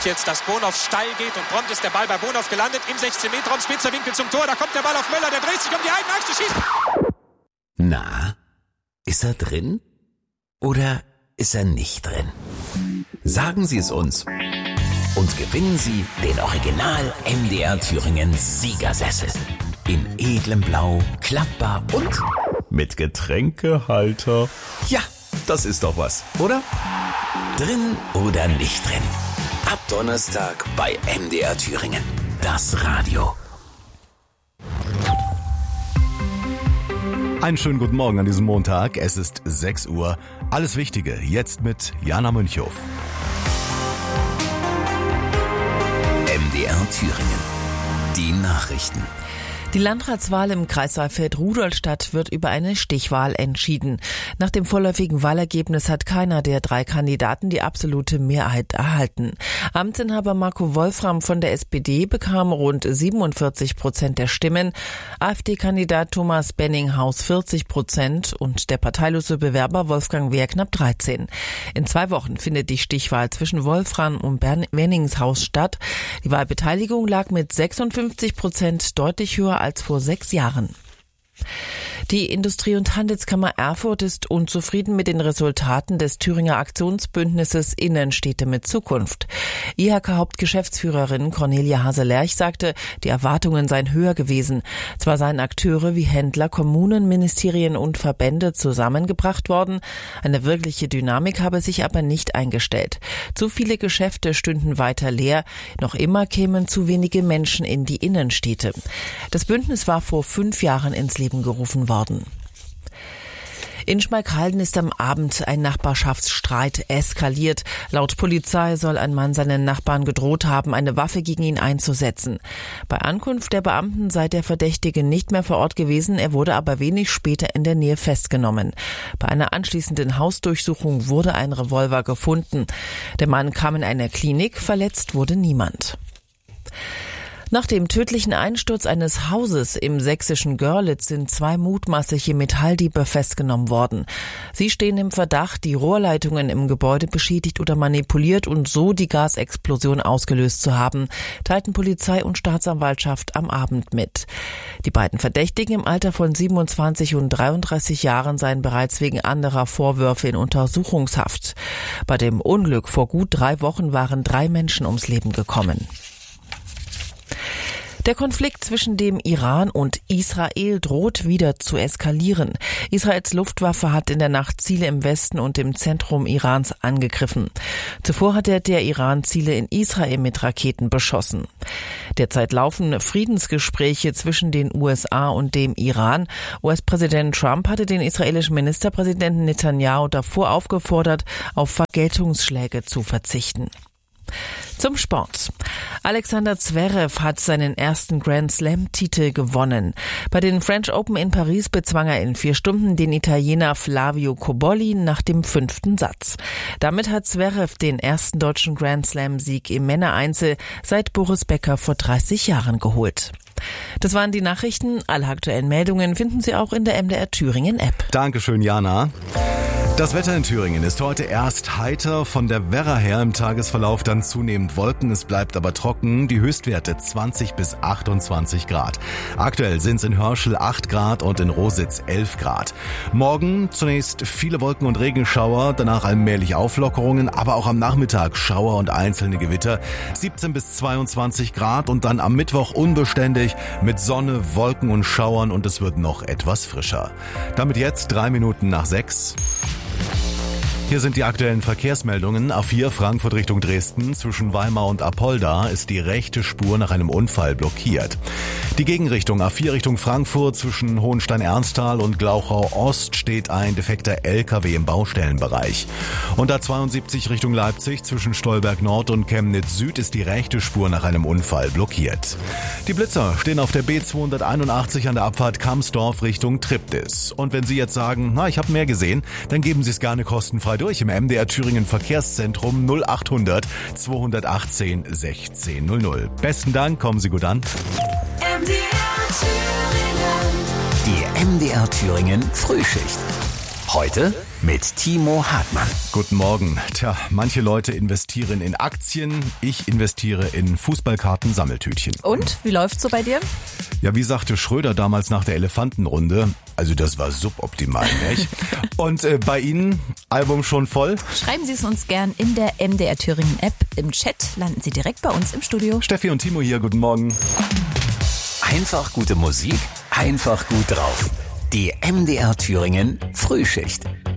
sieht jetzt, dass Bonhoff steil geht und prompt ist der Ball bei Bonhoff gelandet im 16-Meter-Raum, spitzer Winkel zum Tor, da kommt der Ball auf Möller, der dreht sich um die eigene Achse, schießt. Na, ist er drin oder ist er nicht drin? Sagen Sie es uns und gewinnen Sie den Original MDR Thüringen Siegersessel. In edlem Blau, klappbar und mit Getränkehalter. Ja, das ist doch was, oder? Drin oder nicht drin? Ab Donnerstag bei MDR Thüringen. Das Radio. Einen schönen guten Morgen an diesem Montag. Es ist 6 Uhr. Alles Wichtige jetzt mit Jana Münchhoff. MDR Thüringen. Die Nachrichten. Die Landratswahl im Kreis Saalfeld-Rudolstadt wird über eine Stichwahl entschieden. Nach dem vorläufigen Wahlergebnis hat keiner der 3 Kandidaten die absolute Mehrheit erhalten. Amtsinhaber Marco Wolfram von der SPD bekam rund 47% der Stimmen, AfD-Kandidat Thomas Benninghaus 40% und der parteilose Bewerber Wolfgang Wehr knapp 13%. In 2 Wochen findet die Stichwahl zwischen Wolfram und Benninghaus statt. Die Wahlbeteiligung lag mit 56% deutlich höher als vor 6 Jahren. Die Industrie- und Handelskammer Erfurt ist unzufrieden mit den Resultaten des Thüringer Aktionsbündnisses Innenstädte mit Zukunft. IHK-Hauptgeschäftsführerin Cornelia Hase-Lerch sagte, die Erwartungen seien höher gewesen. Zwar seien Akteure wie Händler, Kommunen, Ministerien und Verbände zusammengebracht worden, eine wirkliche Dynamik habe sich aber nicht eingestellt. Zu viele Geschäfte stünden weiter leer, noch immer kämen zu wenige Menschen in die Innenstädte. Das Bündnis war vor 5 Jahren ins Leben gerufen worden. In Schmalkalden ist am Abend ein Nachbarschaftsstreit eskaliert. Laut Polizei soll ein Mann seinen Nachbarn gedroht haben, eine Waffe gegen ihn einzusetzen. Bei Ankunft der Beamten sei der Verdächtige nicht mehr vor Ort gewesen, er wurde aber wenig später in der Nähe festgenommen. Bei einer anschließenden Hausdurchsuchung wurde ein Revolver gefunden. Der Mann kam in eine Klinik, verletzt wurde niemand. Nach dem tödlichen Einsturz eines Hauses im sächsischen Görlitz sind 2 mutmaßliche Metalldiebe festgenommen worden. Sie stehen im Verdacht, die Rohrleitungen im Gebäude beschädigt oder manipuliert und so die Gasexplosion ausgelöst zu haben, teilten Polizei und Staatsanwaltschaft am Abend mit. Die beiden Verdächtigen im Alter von 27 und 33 Jahren seien bereits wegen anderer Vorwürfe in Untersuchungshaft. Bei dem Unglück vor gut 3 Wochen waren 3 Menschen ums Leben gekommen. Der Konflikt zwischen dem Iran und Israel droht wieder zu eskalieren. Israels Luftwaffe hat in der Nacht Ziele im Westen und im Zentrum Irans angegriffen. Zuvor hatte der Iran Ziele in Israel mit Raketen beschossen. Derzeit laufen Friedensgespräche zwischen den USA und dem Iran. US-Präsident Trump hatte den israelischen Ministerpräsidenten Netanyahu davor aufgefordert, auf Vergeltungsschläge zu verzichten. Zum Sport. Alexander Zverev hat seinen ersten Grand-Slam-Titel gewonnen. Bei den French Open in Paris bezwang er in 4 Stunden den Italiener Flavio Cobolli nach dem 5. Satz. Damit hat Zverev den ersten deutschen Grand-Slam-Sieg im Männereinzel seit Boris Becker vor 30 Jahren geholt. Das waren die Nachrichten. Alle aktuellen Meldungen finden Sie auch in der MDR Thüringen App. Dankeschön, Jana. Das Wetter in Thüringen ist heute erst heiter, von der Werra her im Tagesverlauf dann zunehmend Wolken, es bleibt aber trocken, die Höchstwerte 20 bis 28 Grad. Aktuell sind es in Hörschel 8 Grad und in Rositz 11 Grad. Morgen zunächst viele Wolken und Regenschauer, danach allmählich Auflockerungen, aber auch am Nachmittag Schauer und einzelne Gewitter, 17 bis 22 Grad und dann am Mittwoch unbeständig mit Sonne, Wolken und Schauern und es wird noch etwas frischer. Damit jetzt 3 Minuten nach 6. Hier sind die aktuellen Verkehrsmeldungen. A4 Frankfurt Richtung Dresden. Zwischen Weimar und Apolda ist die rechte Spur nach einem Unfall blockiert. Die Gegenrichtung A4 Richtung Frankfurt zwischen Hohenstein-Ernsthal und Glauchau-Ost steht ein defekter LKW im Baustellenbereich. Und A72 Richtung Leipzig zwischen Stolberg Nord und Chemnitz Süd ist die rechte Spur nach einem Unfall blockiert. Die Blitzer stehen auf der B281 an der Abfahrt Kamsdorf Richtung Triptis. Und wenn Sie jetzt sagen, ich habe mehr gesehen, dann geben Sie es gerne kostenfrei durch im MDR Thüringen Verkehrszentrum 0800 218 1600. Besten Dank, kommen Sie gut an. Die MDR Thüringen Frühschicht. Heute mit Timo Hartmann. Guten Morgen. Tja, manche Leute investieren in Aktien, ich investiere in Fußballkarten-Sammeltütchen. Und, wie läuft's so bei dir? Ja, wie sagte Schröder damals nach der Elefantenrunde, also das war suboptimal, nicht? Und bei Ihnen, Album schon voll? Schreiben Sie es uns gern in der MDR Thüringen App. Im Chat landen Sie direkt bei uns im Studio. Steffi und Timo hier, guten Morgen. Einfach gute Musik, einfach gut drauf. Die MDR Thüringen Frühschicht.